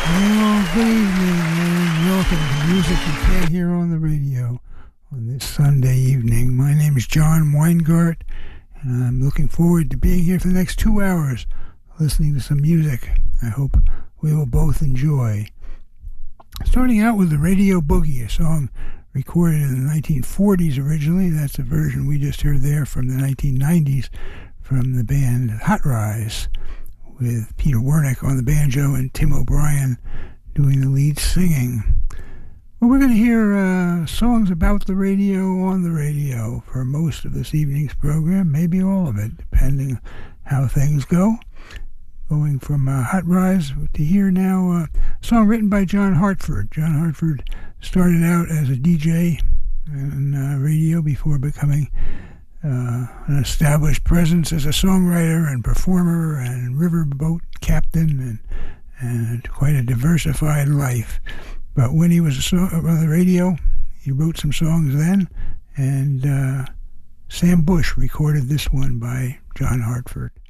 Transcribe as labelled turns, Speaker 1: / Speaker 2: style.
Speaker 1: Well, good evening and welcome to Music You Can't Hear on the Radio on this Sunday evening. My name is John Weingart, and I'm looking forward to being here for the next 2 hours listening to some music I hope we will both enjoy. Starting out with the Radio Boogie, a song recorded in the 1940s originally. That's a version we just heard there from the 1990s from the band Hot Rise, with Peter Wernick on the banjo and Tim O'Brien doing the lead singing. Well, we're going to hear songs about the radio on the radio for most of this evening's program, maybe all of it, depending how things go. Going from Hot Rise to hear now a song written by John Hartford. John Hartford started out as a DJ on radio before becoming an established presence as a songwriter and performer and riverboat captain and quite a diversified life. But when he was on the radio, he wrote some songs then, and Sam Bush recorded this one by John Hartford.